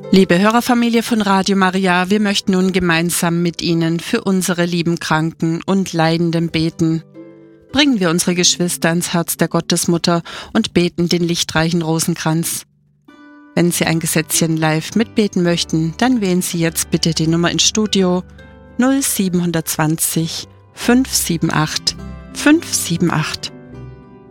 Liebe Hörerfamilie von Radio Maria, wir möchten nun gemeinsam mit Ihnen für unsere lieben Kranken und Leidenden beten. Bringen wir unsere Geschwister ans Herz der Gottesmutter und beten den lichtreichen Rosenkranz. Wenn Sie ein Gesetzchen live mitbeten möchten, dann wählen Sie jetzt bitte die Nummer ins Studio 0720 578 578.